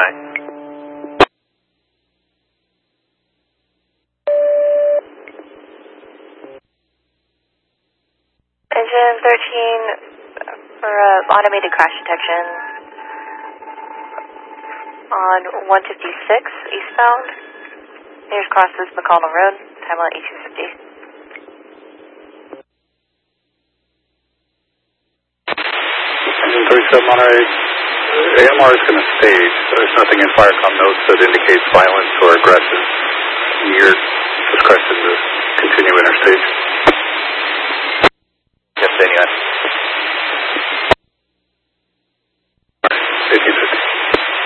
Engine 13 for automated crash detection on 156 eastbound. Nearest cross is McConnell Road, time on 8250. Engine 37 Monterey, AMR is going to stage. There's nothing in Firecom notes that indicates violence or aggressive. Your discretion to continue interstage. Yes, anyway.